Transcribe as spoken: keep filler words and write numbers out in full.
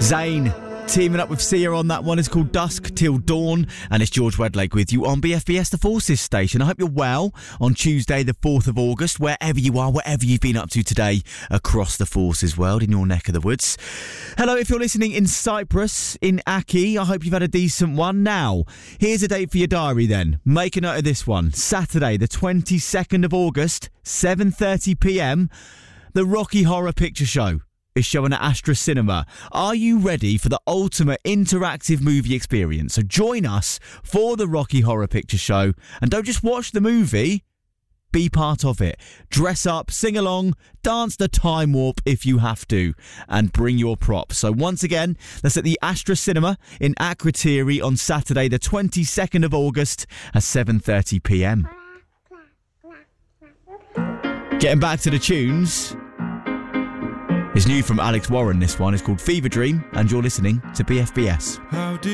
Zayn teaming up with Sia on that one. Is called Dusk Till Dawn, and it's George Wedlake with you on B F B S The Forces station. I hope you're well on Tuesday the fourth of August, wherever you are, whatever you've been up to today across the Forces world in your neck of the woods. Hello, if you're listening in Cyprus, in Aki, I hope you've had a decent one. Now, here's a date for your diary then. Make a note of this one. Saturday the twenty-second of August, seven thirty p m, the Rocky Horror Picture Show is showing at Astra Cinema. Are you ready for the ultimate interactive movie experience? So join us for the Rocky Horror Picture Show, and don't just watch the movie, be part of it. Dress up, sing along, dance the time warp if you have to, and bring your props. So once again, that's at the Astra Cinema in Akrotiri on Saturday the twenty-second of August at seven thirty p m. Getting back to the tunes, it's new from Alex Warren. This one is called Fever Dream, and you're listening to B F B S. How did